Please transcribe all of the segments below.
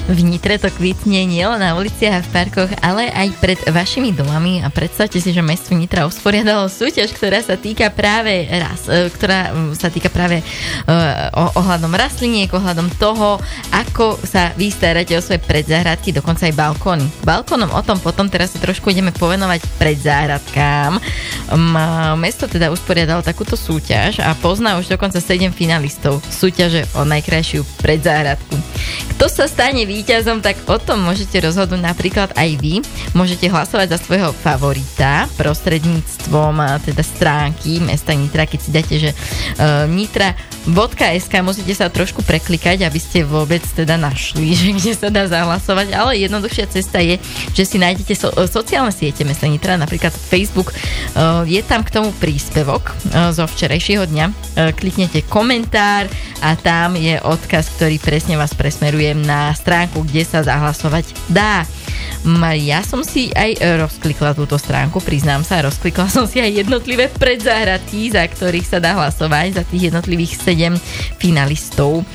V Nitre to kvitne nielen na uliciach a v parkoch, ale aj pred vašimi domami a predstavte si, že mesto Nitra usporiadalo súťaž, ktorá sa týka práve ohľadom rastliniek, ohľadom toho, ako sa vy staráte o svoje predzáhradky, dokonca aj balkóny. Balkónom o tom potom teraz sa trošku ideme povenovať predzáhradkám. Mesto teda usporiadalo takúto súťaž a pozná už dokonca 7 finalistov súťaže o najkrajšiu predzáhradku. Kto sa stane víťazom, tak o tom môžete rozhodnúť napríklad aj vy. Môžete hlasovať za svojho favorita prostredníctvom teda stránky mesta Nitra, keď si dáte, že nitra.sk, musíte sa trošku preklikať, aby ste vôbec teda našli, že kde sa dá zahlasovať, ale jednoduchšia cesta je, že si nájdete sociálne siete mesta Nitra, napríklad Facebook, je tam k tomu príspevok zo včerajšieho dňa, kliknete komentár a tam je odkaz, ktorý presne vás presmeruje na stránku, kde sa zahlasovať dá. Ja som si aj rozklikla túto stránku, priznám sa, rozklikla som si aj jednotlivé predzáhradky, za ktorých sa dá hlasovať, za tých jednotlivých 7 finalistov.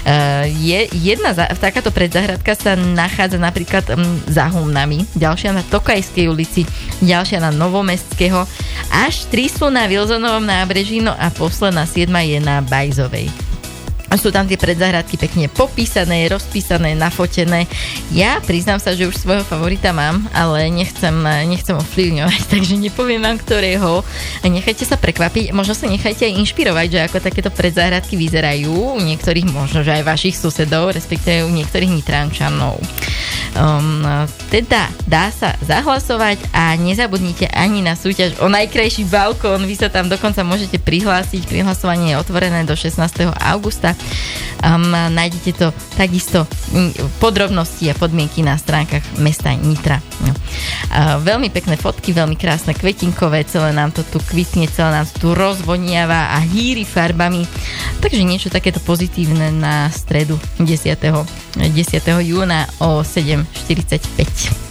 Takáto predzáhradka sa nachádza napríklad za Humnami, ďalšia na Tokajskej ulici, ďalšia na Novomestského, až 3 sú na Wilsonovom nábreží, no a posledná 7 je na Bajzovej. Sú tam tie predzáhradky pekne popísané, rozpísané, nafotené. Ja priznám sa, že už svojho favorita mám, ale nechcem ovplyvňovať, takže nepoviem vám, ktorého. Nechajte sa prekvapiť, možno sa nechajte aj inšpirovať, že ako takéto predzáhradky vyzerajú u niektorých, možno že aj vašich susedov, respektíve u niektorých Nitrančanov. Teda dá sa zahlasovať a nezabudnite ani na súťaž o najkrajší balkón. Vy sa tam dokonca môžete prihlásiť. Prihlasovanie je otvorené do 16. augusta. Nájdete to takisto podrobnosti a podmienky na stránkach mesta Nitra. Veľmi pekné fotky, veľmi krásne kvetinkové, celé nám to tu kvitne, celé nám to tu rozvoniava a hýri farbami. Takže niečo takéto pozitívne na stredu 10. júna o 7:45.